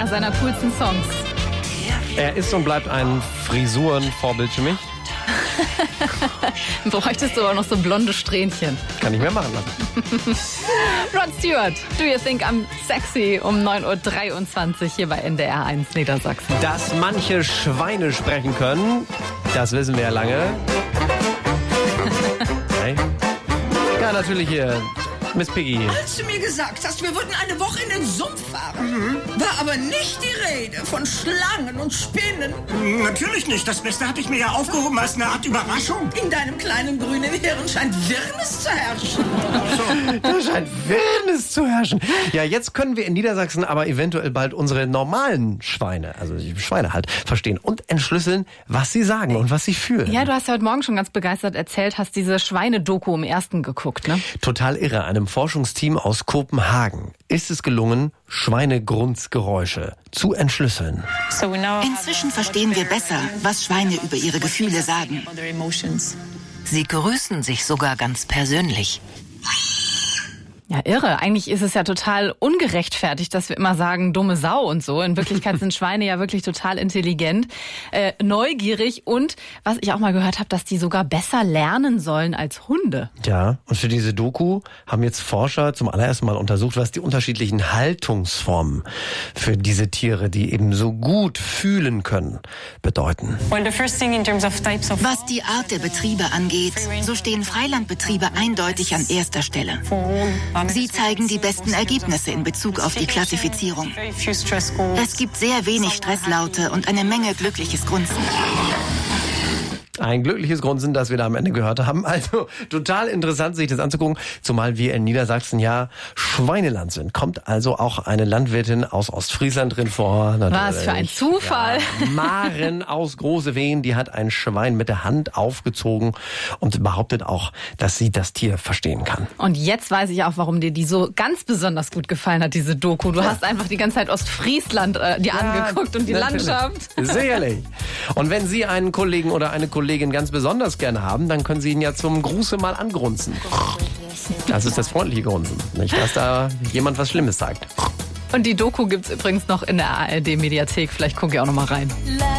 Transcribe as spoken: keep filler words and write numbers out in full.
einer seiner coolsten Songs. Er ist und bleibt ein Frisurenvorbild für mich. Bräuchtest du aber noch so blonde Strähnchen. Kann ich mir machen lassen. Rod Stewart, Do You Think I'm Sexy? Um neun Uhr dreiundzwanzig hier bei N D R eins Niedersachsen. Dass manche Schweine sprechen können, das wissen wir ja lange. Hey. Ja, natürlich hier. Miss Piggy. Als du mir gesagt hast, wir würden eine Woche in den Sumpf fahren, mhm. war aber nicht die Rede von Schlangen und Spinnen. Natürlich nicht. Das Beste hatte ich mir ja aufgehoben als eine Art Überraschung. In deinem kleinen grünen Hirn scheint Wirrnis zu herrschen. So. Da scheint Wirrnis zu herrschen. Ja, jetzt können wir in Niedersachsen aber eventuell bald unsere normalen Schweine, also die Schweine halt, verstehen und entschlüsseln, was sie sagen und was sie fühlen. Ja, du hast ja heute Morgen schon ganz begeistert erzählt, hast diese Schweine-Doku im Ersten geguckt, ne? Total irre. Einem Forschungsteam aus Kopenhagen ist es gelungen, Schweinegrunzgeräusche zu entschlüsseln. Inzwischen verstehen wir besser, was Schweine über ihre Gefühle sagen. Sie grüßen sich sogar ganz persönlich. Ja, irre. Eigentlich ist es ja total ungerechtfertigt, dass wir immer sagen, dumme Sau und so. In Wirklichkeit sind Schweine ja wirklich total intelligent, äh, neugierig und, was ich auch mal gehört habe, dass die sogar besser lernen sollen als Hunde. Ja, und für diese Doku haben jetzt Forscher zum allerersten Mal untersucht, was die unterschiedlichen Haltungsformen für diese Tiere, die eben so gut fühlen können, bedeuten. Was die Art der Betriebe angeht, so stehen Freilandbetriebe eindeutig an erster Stelle. Sie zeigen die besten Ergebnisse in Bezug auf die Klassifizierung. Es gibt sehr wenig Stresslaute und eine Menge glückliches Grunzen. Ein glückliches Grunzen, das wir da am Ende gehört haben. Also total interessant, sich das anzugucken. Zumal wir in Niedersachsen ja Schweineland sind. Kommt also auch eine Landwirtin aus Ostfriesland drin vor. Natürlich. Was für ein Zufall. Ja, Maren aus Große Wehen, die hat ein Schwein mit der Hand aufgezogen und behauptet auch, dass sie das Tier verstehen kann. Und jetzt weiß ich auch, warum dir die so ganz besonders gut gefallen hat, diese Doku. Du ja. hast einfach die ganze Zeit Ostfriesland äh, dir ja, angeguckt und die natürlich. Landschaft. Sicherlich. Und wenn Sie einen Kollegen oder eine Kollegin ganz besonders gerne haben, dann können Sie ihn ja zum Gruße mal angrunzen. Das ist das freundliche Grunzen. Nicht, dass da jemand was Schlimmes sagt. Und die Doku gibt's übrigens noch in der A R D-Mediathek. Vielleicht gucke ich auch noch mal rein.